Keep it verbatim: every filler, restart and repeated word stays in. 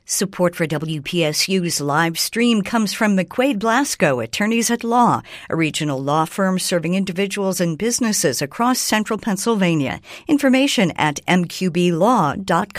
Support for W P S U's live stream comes from McQuaid Blasco, Attorneys at Law, a regional law firm serving individuals and businesses across central Pennsylvania. Information at m q b law dot com.